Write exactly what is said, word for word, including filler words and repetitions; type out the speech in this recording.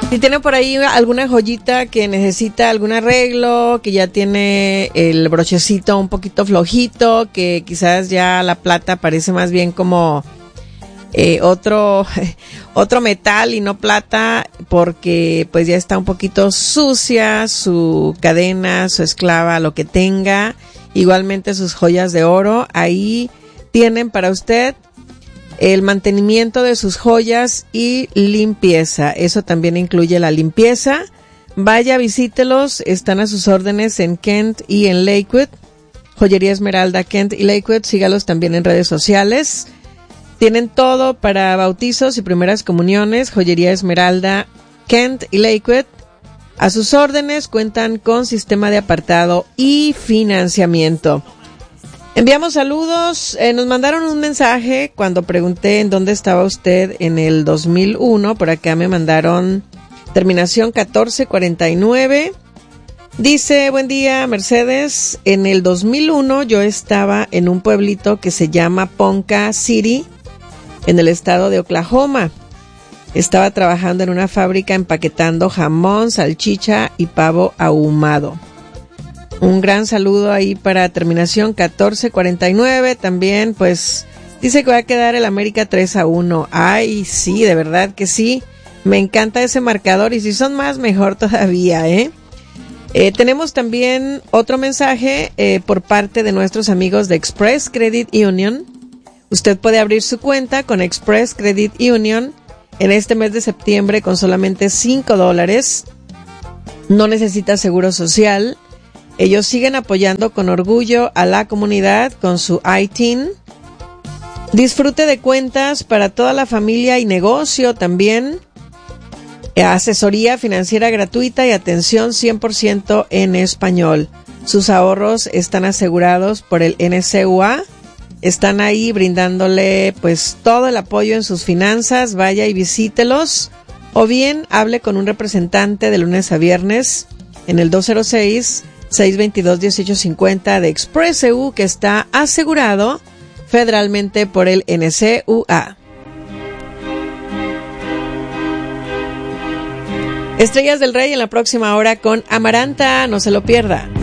Si tiene por ahí alguna joyita que necesita algún arreglo, que ya tiene el brochecito un poquito flojito, que quizás ya la plata parece más bien como eh, otro otro metal y no plata, porque pues ya está un poquito sucia su cadena, su esclava, lo que tenga, igualmente sus joyas de oro, ahí tienen para usted el mantenimiento de sus joyas y limpieza. Eso también incluye la limpieza. Vaya, visítelos, están a sus órdenes en Kent y en Lakewood. Joyería Esmeralda, Kent y Lakewood, sígalos también en redes sociales. Tienen todo para bautizos y primeras comuniones. Joyería Esmeralda, Kent y Lakewood, a sus órdenes, cuentan con sistema de apartado y financiamiento. Enviamos saludos, eh, nos mandaron un mensaje cuando pregunté en dónde estaba usted en el dos mil uno, por acá me mandaron terminación catorce cuarenta y nueve, dice, buen día Mercedes, en el dos mil uno yo estaba en un pueblito que se llama Ponca City, en el estado de Oklahoma, estaba trabajando en una fábrica empaquetando jamón, salchicha y pavo ahumado. Un gran saludo ahí para terminación catorce cuarenta y nueve. También, pues, dice que va a quedar el América tres a uno. Ay, sí, de verdad que sí. Me encanta ese marcador y si son más, mejor todavía, ¿eh? eh tenemos también otro mensaje eh, por parte de nuestros amigos de Express Credit Union. Usted puede abrir su cuenta con Express Credit Union en este mes de septiembre con solamente cinco dólares. No necesita seguro social. Ellos siguen apoyando con orgullo a la comunidad con su I T I N. Disfrute de cuentas para toda la familia y negocio también. Asesoría financiera gratuita y atención cien por ciento en español. Sus ahorros están asegurados por el N C U A. Están ahí brindándole pues todo el apoyo en sus finanzas. Vaya y visítelos. O bien hable con un representante de lunes a viernes en el dos cero seis, seis dos dos, uno ocho cinco cero de Express E U, que está asegurado federalmente por el N C U A. Estrellas del Rey en la próxima hora con Amaranta, no se lo pierda.